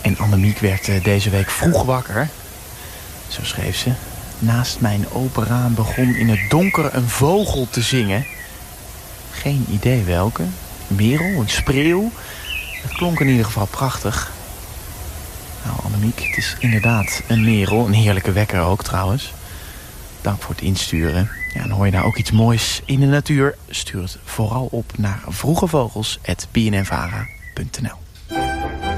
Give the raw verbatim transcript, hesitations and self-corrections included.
En Annemiek werd uh, deze week vroeg wakker. Zo schreef ze. Naast mijn open raam begon in het donker een vogel te zingen. Geen idee welke. Een merel, een spreeuw. Het klonk in ieder geval prachtig. Nou, Annemiek, het is inderdaad een merel. Een heerlijke wekker ook trouwens. Dank voor het insturen. Ja, en hoor je nou ook iets moois in de natuur? Stuur het vooral op naar vroegevogels apenstaartje b n n vara punt n l.